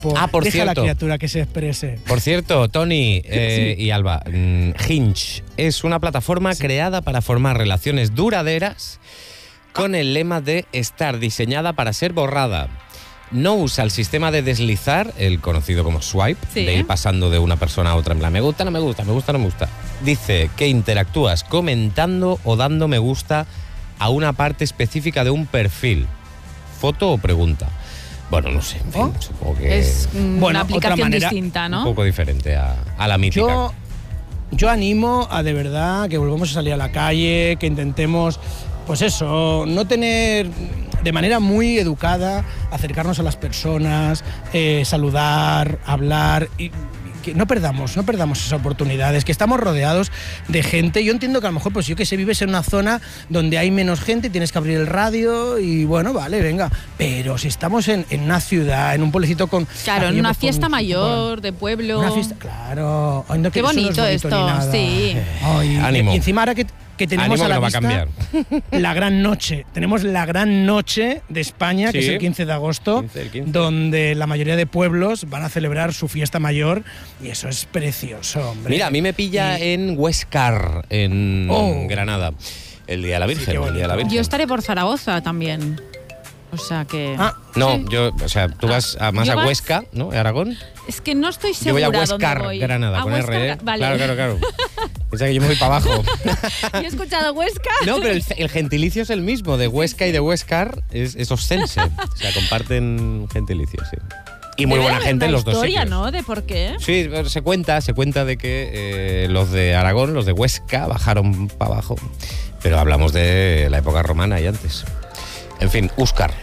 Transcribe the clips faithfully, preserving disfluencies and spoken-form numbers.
Ah, por Deja cierto. a la criatura que se exprese. Por cierto, Tony eh, Sí. y Alba, mm, Hinge es una plataforma Sí. creada para formar relaciones duraderas con el lema de estar diseñada para ser borrada. No usa el sistema de deslizar, el conocido como swipe, Sí. de ir pasando de una persona a otra en plan, me gusta, no me gusta, me gusta, no me gusta. Dice que interactúas comentando o dando me gusta a una parte específica de un perfil. ¿Foto o pregunta? Bueno, no sé, en fin, ¿Oh? supongo que Es mm, Bueno, una otra aplicación manera- distinta, un ¿no? poco diferente a, a la mítica. Yo, yo animo a de verdad que volvamos a salir a la calle, que intentemos, pues eso, no tener de manera muy educada, acercarnos a las personas, eh, saludar, hablar y que no perdamos, no perdamos esas oportunidades, que estamos rodeados de gente. Yo entiendo que a lo mejor, pues yo que sé, vives en una zona donde hay menos gente, tienes que abrir el radio y bueno, vale, venga. Pero si estamos en, en una ciudad, en un pueblecito con... Claro, en aquello, una pues, con fiesta un- mayor, de pueblo. Una fiesta, claro. Ay, no, que Qué eso no es bonito bonito esto, ni nada. sí. Ay, Ánimo. Y encima ahora que, que tenemos Ánimo a que la no va a vista cambiar. la gran noche. Tenemos la gran noche de España, que Sí. es el quince de agosto, quince, el quince. donde la mayoría de pueblos van a celebrar su fiesta mayor y eso es precioso, hombre. Mira, a mí me pilla Y- en Huescar, en Oh. Granada, el Día de la Virgen. qué el Día de la bonito. Virgen. Yo estaré por Zaragoza también. O sea que... Ah, No, Sí. yo, o sea, tú vas a, más ¿Yo a vas? Huesca, ¿no? Aragón. Es que no estoy Yo voy segura a dónde Huescar, voy. Granada, A con Huescar, R, ¿eh? Vale. Claro, claro, claro. Piensa que yo me voy para abajo. Yo he escuchado Huesca. No, pero el, el gentilicio es el mismo, de Huesca y de Huescar es, es ostense. O sea, comparten gentilicio, sí. Y muy Debe buena haber gente en una los dos historia, sitios. ¿no? De por qué. Sí, se cuenta, se cuenta de que eh, los de Aragón, los de Huesca, bajaron para abajo. Pero hablamos de la época romana y antes. En fin, Úscar.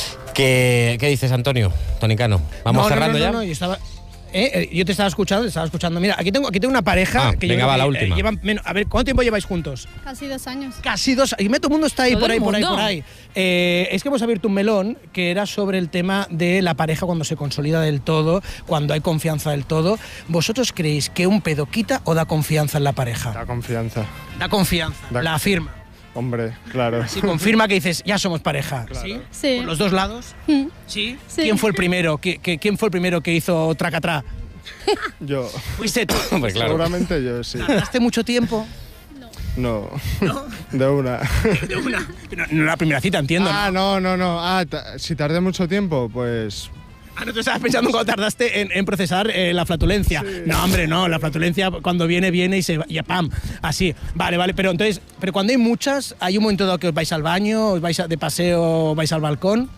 ¿Qué, qué dices, Antonio? Tonicano. ¿Vamos no, no, cerrando no, ya? No, no, yo estaba... eh, eh, yo te estaba escuchando, te estaba escuchando. Mira, aquí tengo, aquí tengo una pareja Ah, que yo venga, creo va, que, la eh, última. llevan menos- a ver, ¿cuánto tiempo lleváis juntos? Casi dos años. Casi dos. Y todo el mundo está ahí, Todo por el ahí, por ahí, mundo. por ahí. Eh, es que hemos abierto un melón que era sobre el tema de la pareja cuando se consolida del todo, cuando hay confianza del todo. ¿Vosotros creéis que un pedo quita o da confianza en la pareja? Da confianza. Da confianza, Da- la afirma. Hombre, claro. Si confirma que dices, ya somos pareja. Claro. ¿Sí? Sí. ¿Por los dos lados? Mm. ¿Sí? Sí. ¿Quién fue el primero? ¿Qui- qui- ¿Quién fue el primero que hizo tracatrá? Yo. ¿Fuiste tú? Hombre, claro. Seguramente yo sí. ¿Tardaste mucho tiempo? No. De una. De una. No, no la primera cita, entiendo. Ah, ¿no? no, no, no. Ah, ta- si tardé mucho tiempo, pues. Ah, no te estabas pensando cuando tardaste en, en procesar eh, la flatulencia. Sí. No, hombre, no. La flatulencia cuando viene, viene y se va. Y pam. Así. Vale, vale. Pero entonces, pero cuando hay muchas, hay un momento dado que os vais al baño, os vais a- de paseo, os vais al balcón.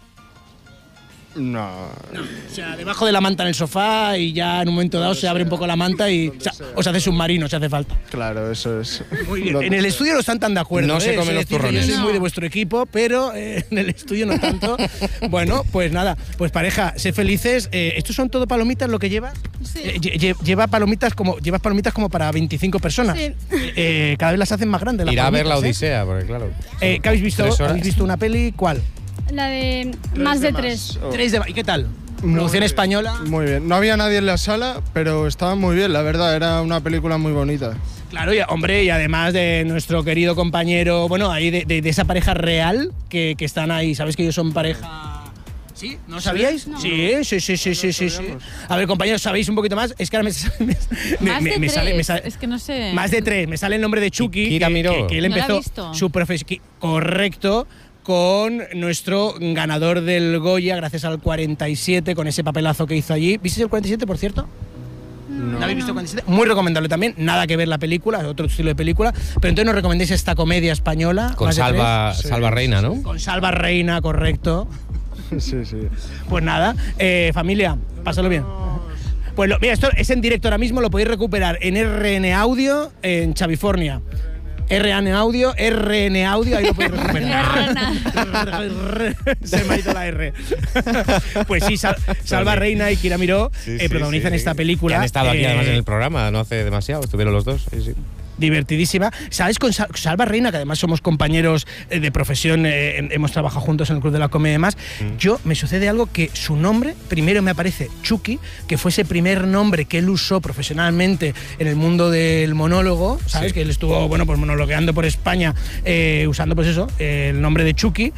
No. O sea, debajo de la manta en el sofá y ya en un momento dado se abre un poco la manta y Donde o sea, sea. os hace submarino si hace falta. Claro, eso es. Muy bien. Donde En el sea. estudio no están tan de acuerdo. No se ¿eh? comen Es los decir, turrones. Yo soy No. muy de vuestro equipo, pero eh, en el estudio no tanto. Bueno, pues nada. Pues pareja, sé felices. Eh, ¿Estos son todo palomitas lo que llevas? Sí. Eh, lle- lle- lleva palomitas como, llevas palomitas como para veinticinco personas. Sí. Eh, cada vez las hacen más grandes. las Irá a ver la palomitas, ¿eh? Odisea, porque claro. Eh, ¿Qué habéis visto? Tres horas. ¿Habéis visto una peli? ¿Cuál? La de más de tres. Oh. Tres de... ¿Y qué tal? Muy Producción bien. española. Muy bien. No había nadie en la sala, pero estaba muy bien, la verdad. Era una película muy bonita. Claro, y, hombre, y además de nuestro querido compañero, bueno, ahí de, de- de esa pareja real que, que están ahí, ¿sabéis que ellos son pareja? ¿Sí? ¿No sabíais? No. Sí, sí, sí, sí, sí, sí, sí. sabíamos. A ver, compañeros, ¿sabéis un poquito más? Es que ahora me, me- me- Más me- de me tres. sale, me sale- Es que no sé. más de tres, me sale el nombre de Chucky, Kira que, Miró. que- que él No la he empezó visto. su profesión, correcto, con nuestro ganador del Goya, gracias al cuarenta y siete, con ese papelazo que hizo allí. ¿Visteis el cuarenta y siete, por cierto? No. ¿No habéis visto cuarenta y siete? Muy recomendable también, nada que ver la película, es otro estilo de película, pero entonces nos recomendéis esta comedia española. Con más de Salva, Sí, Salva Reina, ¿no? tres, con Salva Reina, correcto. Sí, sí. Pues nada, eh, familia, pásalo bien. Pues lo- mira, esto es en directo ahora mismo, lo podéis recuperar en R N Audio en Chavifornia. R N Audio, R N Audio, ahí lo podéis recuperar. Se me ha ido la R. Pues sí, Sal- Salva Reina y Kira Miró Sí, eh, sí, protagonizan sí. esta película. Que han estado aquí eh, además en el programa, no hace demasiado, estuvieron los dos. Sí, sí. Divertidísima. ¿Sabes? Con Sal- Salva Reina, que además somos compañeros eh, de profesión, eh, hem- hemos trabajado juntos en el Club de la Comedia y demás, yo me sucede algo que su nombre, primero me aparece Chucky, que fue ese primer nombre que él usó profesionalmente en el mundo del monólogo, ¿sabes? Sí. Que él estuvo, bueno, pues monologueando por España eh, usando, pues eso, eh, el nombre de Chucky.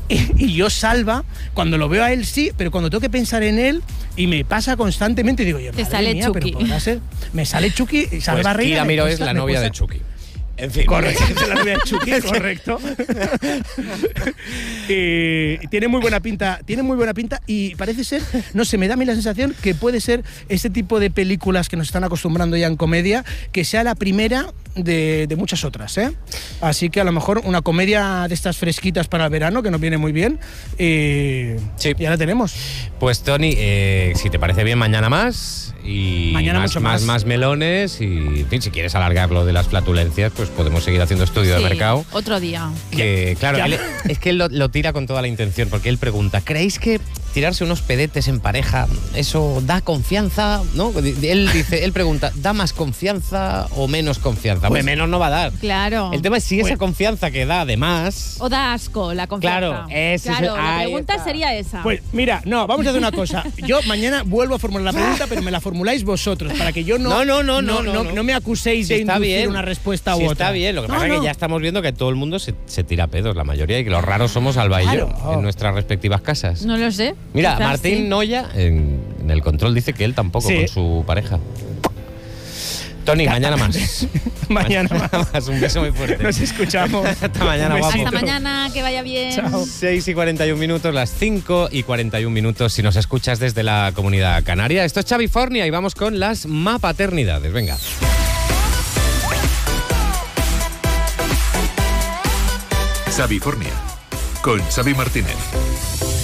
Y, y yo Salva, cuando lo veo a él sí, pero cuando tengo que pensar en él, y me pasa constantemente, digo yo, Te madre sale mía, Chucky. pero podrá ser. Me sale Chucky y Salva Pues Reina. Kira me Miró cuesta- es la me novia de cuesta- Chucky. En fin. Correcto, es la novia de Chucky, correcto. y tiene muy buena pinta, tiene muy buena pinta y parece ser, no sé, me da a mí la sensación que puede ser este tipo de películas que nos están acostumbrando ya en comedia, que sea la primera de, de muchas otras, ¿eh? Así que a lo mejor una comedia de estas fresquitas para el verano, que nos viene muy bien, y Sí. ya la tenemos. Pues Tony, eh, si te parece bien, mañana más y Mañana más, mucho más, más. más melones y, en fin, si quieres alargar lo de las flatulencias, pues podemos seguir haciendo estudio Sí, de mercado. otro día. Que, claro, Ya. él- es que él lo, lo tira con toda la intención, porque él pregunta, ¿creéis que tirarse unos pedetes en pareja, eso da confianza? ¿No? Él dice, él pregunta, ¿da más confianza o menos confianza? Pues menos no va a dar. Claro. El tema es si esa Pues- confianza que da además... O da asco la confianza. Claro, ese es Claro, el- la ahí pregunta está. sería esa. Pues mira, no, vamos a hacer una cosa. Yo mañana vuelvo a formular la pregunta, pero me la formuláis vosotros, para que yo no, No, no, no, no, no, no. no me acuséis Sí, de está inducir bien. una respuesta Sí, u otra. está bien, lo que No, pasa es no. que ya estamos viendo que todo el mundo se, se tira pedos, la mayoría, y que los raros somos Alba y Claro. yo, en nuestras respectivas casas. No lo sé. Mira, Quizás Martín sí. Noya en, en el control dice que él tampoco Sí. con su pareja. Tony, mañana más. Mañana más. Un beso muy fuerte. Nos escuchamos. Hasta mañana, Un guapo. besito. Hasta mañana, que vaya bien. Chao. seis y cuarenta y un minutos, las cinco y cuarenta y un minutos si nos escuchas desde la Comunidad Canaria. Esto es Xavifornia y vamos con las mapaternidades. Venga. Xavifornia con Xavi Martínez.